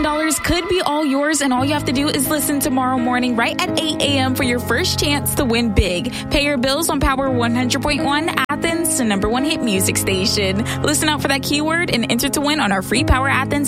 $1,000 could be all yours, and all you have to do is listen tomorrow morning right at 8 a.m. for your first chance to win big. Pay your bills on Power 100.1 Athens, the #1 hit music station. Listen out for that keyword and enter to win on our free Power Athens